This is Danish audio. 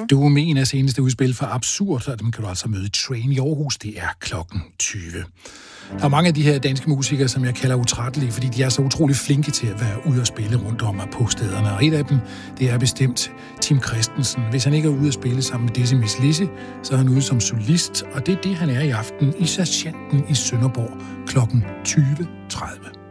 Du er med en af seneste udspil for Absurd, og dem kan du altså møde i Train i Aarhus. Det er klokken 20. Der er mange af de her danske musikere, som jeg kalder utrættelige, fordi de er så utrolig flinke til at være ude og spille rundt om på stederne. Og et af dem, det er bestemt Tim Christensen. Hvis han ikke er ude at spille sammen med Dizzy Miss Lizzy, så er han ude som solist, og det er det, han er i aften i Sergeanten i Sønderborg klokken 20.30.